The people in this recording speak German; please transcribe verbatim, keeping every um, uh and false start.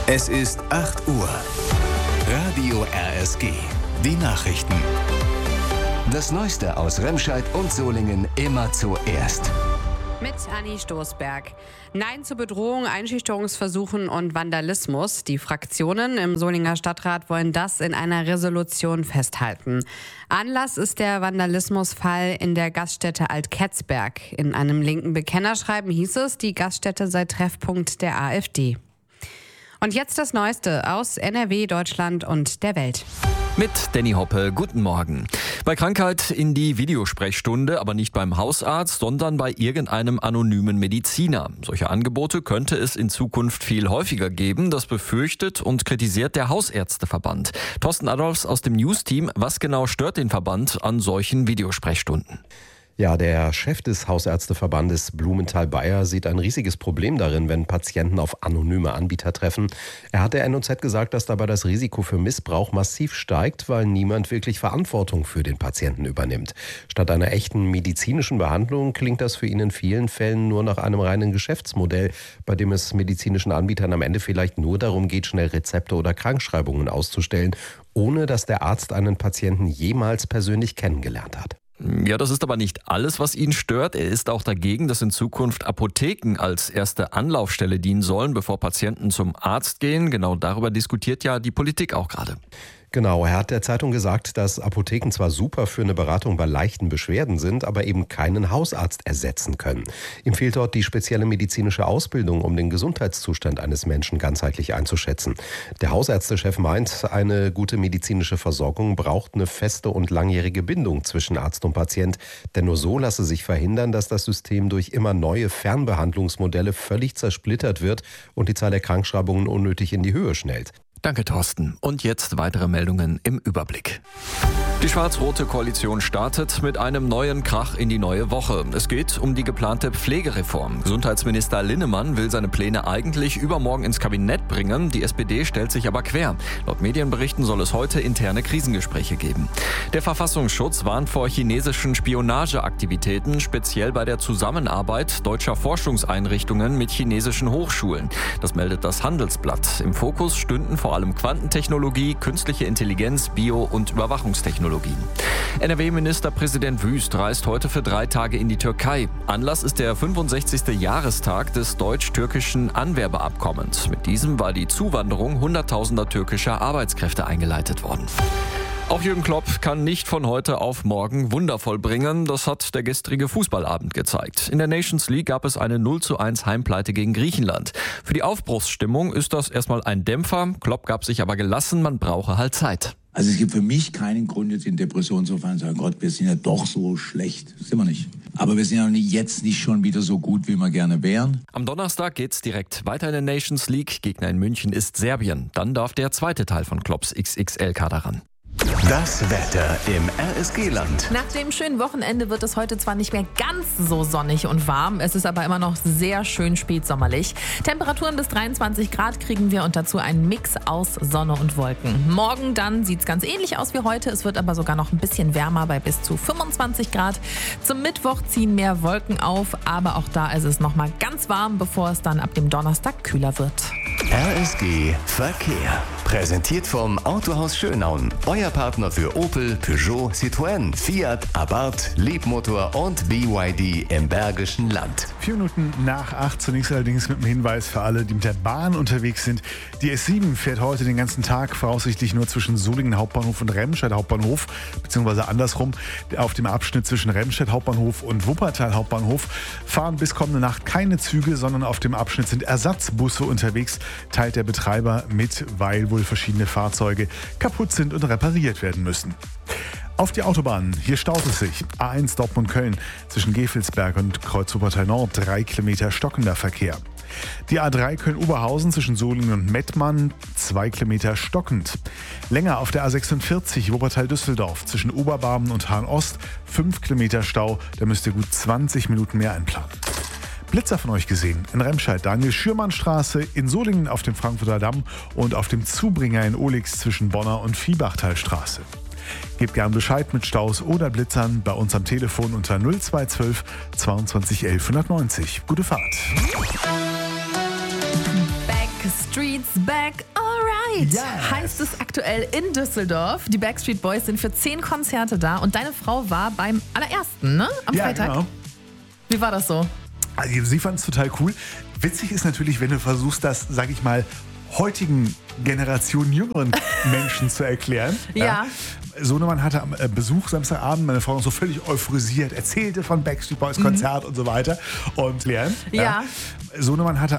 Es ist acht Uhr. Radio R S G. Die Nachrichten. Das Neueste aus Remscheid und Solingen immer zuerst. Mit Anni Stoßberg. Nein zur Bedrohung, Einschüchterungsversuchen und Vandalismus. Die Fraktionen im Solinger Stadtrat wollen das in einer Resolution festhalten. Anlass ist der Vandalismusfall in der Gaststätte Alt-Ketzberg. In einem linken Bekennerschreiben hieß es, die Gaststätte sei Treffpunkt der AfD. Und jetzt das Neueste aus N R W, Deutschland und der Welt. Mit Danny Hoppe, guten Morgen. Bei Krankheit in die Videosprechstunde, aber nicht beim Hausarzt, sondern bei irgendeinem anonymen Mediziner. Solche Angebote könnte es in Zukunft viel häufiger geben. Das befürchtet und kritisiert der Hausärzteverband. Thorsten Adolfs aus dem News-Team. Was genau stört den Verband an solchen Videosprechstunden? Ja, der Chef des Hausärzteverbandes Blumenthal-Bayer sieht ein riesiges Problem darin, wenn Patienten auf anonyme Anbieter treffen. Er hat der N O Z gesagt, dass dabei das Risiko für Missbrauch massiv steigt, weil niemand wirklich Verantwortung für den Patienten übernimmt. Statt einer echten medizinischen Behandlung klingt das für ihn in vielen Fällen nur nach einem reinen Geschäftsmodell, bei dem es medizinischen Anbietern am Ende vielleicht nur darum geht, schnell Rezepte oder Krankschreibungen auszustellen, ohne dass der Arzt einen Patienten jemals persönlich kennengelernt hat. Ja, das ist aber nicht alles, was ihn stört. Er ist auch dagegen, dass in Zukunft Apotheken als erste Anlaufstelle dienen sollen, bevor Patienten zum Arzt gehen. Genau darüber diskutiert ja die Politik auch gerade. Genau, er hat der Zeitung gesagt, dass Apotheken zwar super für eine Beratung bei leichten Beschwerden sind, aber eben keinen Hausarzt ersetzen können. Ihm fehlt dort die spezielle medizinische Ausbildung, um den Gesundheitszustand eines Menschen ganzheitlich einzuschätzen. Der Hausärztechef meint, eine gute medizinische Versorgung braucht eine feste und langjährige Bindung zwischen Arzt und Patient. Denn nur so lasse sich verhindern, dass das System durch immer neue Fernbehandlungsmodelle völlig zersplittert wird und die Zahl der Krankschreibungen unnötig in die Höhe schnellt. Danke, Thorsten. Und jetzt weitere Meldungen im Überblick. Die schwarz-rote Koalition startet mit einem neuen Krach in die neue Woche. Es geht um die geplante Pflegereform. Gesundheitsminister Linnemann will seine Pläne eigentlich übermorgen ins Kabinett bringen. Die S P D stellt sich aber quer. Laut Medienberichten soll es heute interne Krisengespräche geben. Der Verfassungsschutz warnt vor chinesischen Spionageaktivitäten, speziell bei der Zusammenarbeit deutscher Forschungseinrichtungen mit chinesischen Hochschulen. Das meldet das Handelsblatt. Im Fokus stünden vor allem Quantentechnologie, künstliche Intelligenz, Bio- und Überwachungstechnologien. N R W-Ministerpräsident Wüst reist heute für drei Tage in die Türkei. Anlass ist der fünfundsechzigste Jahrestag des deutsch-türkischen Anwerbeabkommens. Mit diesem war die Zuwanderung hunderttausender türkischer Arbeitskräfte eingeleitet worden. Auch Jürgen Klopp kann nicht von heute auf morgen Wunder vollbringen. Das hat der gestrige Fußballabend gezeigt. In der Nations League gab es eine null zu eins Heimpleite gegen Griechenland. Für die Aufbruchsstimmung ist das erstmal ein Dämpfer. Klopp gab sich aber gelassen, man brauche halt Zeit. Also es gibt für mich keinen Grund, jetzt in Depression zu fallen und zu sagen, Gott, wir sind ja doch so schlecht. Das sind wir nicht. Aber wir sind ja jetzt nicht schon wieder so gut, wie wir gerne wären. Am Donnerstag geht's direkt weiter in der Nations League. Gegner in München ist Serbien. Dann darf der zweite Teil von Klopps X X L-Kader ran. Das Wetter im R S G-Land. Nach dem schönen Wochenende wird es heute zwar nicht mehr ganz so sonnig und warm, es ist aber immer noch sehr schön spätsommerlich. Temperaturen bis dreiundzwanzig Grad kriegen wir und dazu einen Mix aus Sonne und Wolken. Morgen dann sieht es ganz ähnlich aus wie heute, es wird aber sogar noch ein bisschen wärmer bei bis zu fünfundzwanzig Grad. Zum Mittwoch ziehen mehr Wolken auf, aber auch da ist es noch mal ganz warm, bevor es dann ab dem Donnerstag kühler wird. R S G Verkehr. Präsentiert vom Autohaus Schönaun. Euer Partner für Opel, Peugeot, Citroën, Fiat, Abarth, Leapmotor und B Y D im Bergischen Land. Vier Minuten nach acht, zunächst allerdings mit dem Hinweis für alle, die mit der Bahn unterwegs sind. Die S sieben fährt heute den ganzen Tag voraussichtlich nur zwischen Solingen Hauptbahnhof und Remscheid Hauptbahnhof, beziehungsweise andersrum. Auf dem Abschnitt zwischen Remscheid Hauptbahnhof und Wuppertal Hauptbahnhof fahren bis kommende Nacht keine Züge, sondern auf dem Abschnitt sind Ersatzbusse unterwegs, teilt der Betreiber mit, weil wohl verschiedene Fahrzeuge kaputt sind und repariert werden müssen. Auf die Autobahnen, hier staut es sich. A eins Dortmund-Köln zwischen Gevelsberg und Kreuz Wuppertal Nord, drei Kilometer stockender Verkehr. Die A drei Köln-Oberhausen zwischen Solingen und Mettmann, zwei Kilometer stockend. Länger auf der A sechsundvierzig Wuppertal-Düsseldorf zwischen Oberbarmen und Hahn-Ost, fünf Kilometer Stau, da müsst ihr gut zwanzig Minuten mehr einplanen. Blitzer von euch gesehen. In Remscheid Daniel-Schürmann-Straße, in Solingen auf dem Frankfurter Damm und auf dem Zubringer in Olix zwischen Bonner und Viehbachtalstraße. Gebt gern Bescheid mit Staus oder Blitzern bei uns am Telefon unter null zwei eins zwei zweiundzwanzig elf hundertneunzig. Gute Fahrt. Backstreet Backstreet's Back Alright Yes. heißt es aktuell in Düsseldorf. Die Backstreet Boys sind für zehn Konzerte da und deine Frau war beim allerersten, ne? Am Ja, Freitag. genau. Wie war das so? Also sie fand es total cool. Witzig ist natürlich, wenn du versuchst, das, sag ich mal, heutigen Generationen jüngeren Menschen zu erklären. Ja. Sohnemann hatte am äh, Besuch Samstagabend, meine Frau noch so völlig euphorisiert, erzählte von Backstreet Boys Konzert und so weiter. Und lernen. Ja. Sohnemann hatte